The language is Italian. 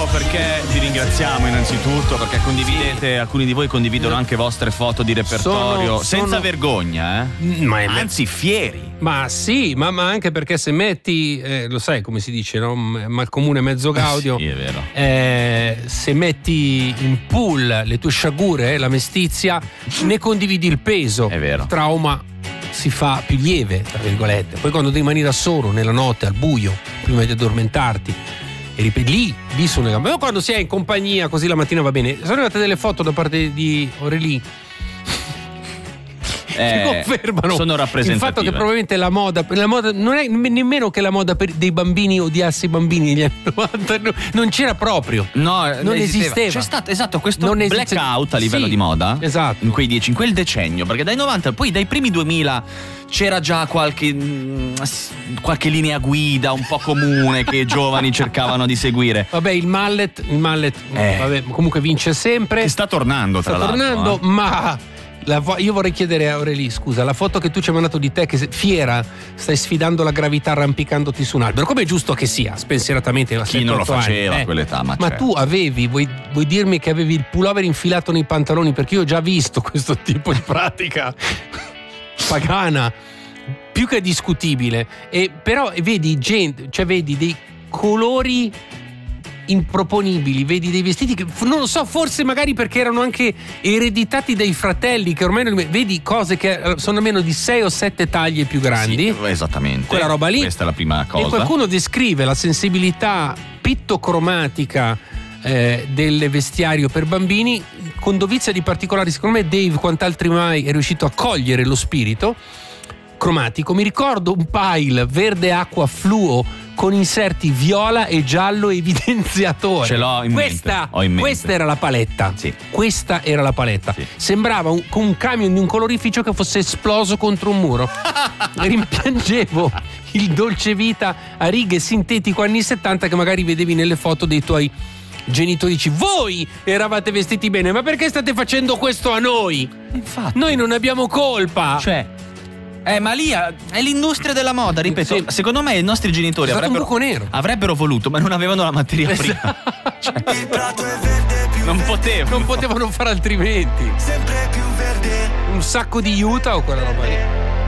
perché vi ringraziamo innanzitutto perché condividete, alcuni di voi condividono anche vostre foto di repertorio senza vergogna, anzi fieri. Ma sì, ma anche perché se metti, lo sai come si dice, no? Mal comune mezzo gaudio. Sì, è vero. Se metti in pool le tue sciagure, la mestizia, ne condividi il peso. È vero. Il trauma si fa più lieve, tra virgolette. Poi quando devi rimanere da solo nella notte al buio prima di addormentarti e ripeti lì sono le gambe. Ma quando si è in compagnia così la mattina va bene. Sono arrivate delle foto da parte di Aurélie che confermano sono il fatto che probabilmente la moda non è nemmeno che la moda dei bambini odiasse i bambini negli anni 90, non c'era proprio, non esisteva. C'è stato questo blackout a livello di moda, esatto, in quel decennio, perché dai 90 poi dai primi 2000 c'era già qualche linea guida un po' comune che i giovani cercavano di seguire. Vabbè, il mallet vabbè, comunque vince sempre, che sta tornando tra l'altro, ma io vorrei chiedere a Aurélie, scusa, la foto che tu ci hai mandato di te che fiera stai sfidando la gravità arrampicandoti su un albero, come è giusto che sia, spensieratamente, chi non lo faceva a quell'età, ma tu avevi, vuoi dirmi che avevi il pullover infilato nei pantaloni? Perché io ho già visto questo tipo di pratica pagana più che discutibile, però vedi vedi dei colori improponibili, vedi dei vestiti che non lo so, forse magari perché erano anche ereditati dai fratelli che ormai vedi cose che sono almeno di 6 o 7 taglie più grandi. Sì, esattamente, quella roba lì. Questa è la prima cosa. E qualcuno descrive la sensibilità pittocromatica del vestiario per bambini con dovizia di particolari. Secondo me Dave quant'altri mai è riuscito a cogliere lo spirito cromatico. Mi ricordo un pile verde acqua fluo con inserti viola e giallo evidenziatore. Ce l'ho in mente. Questa era la paletta. Sì. Questa era la paletta. Sì. Sembrava un camion di un colorificio che fosse esploso contro un muro. Rimpiangevo il dolce vita a righe sintetico anni 70 che magari vedevi nelle foto dei tuoi genitori. Dici, voi eravate vestiti bene, ma perché state facendo questo a noi? Infatti. Noi non abbiamo colpa. Ma lì è l'industria della moda, ripeto. Sì. Secondo me i nostri genitori avrebbero voluto, ma non avevano la materia prima. Il prato è verde più non potevano fare altrimenti. Sempre più verde. Un sacco di Utah o quella roba lì.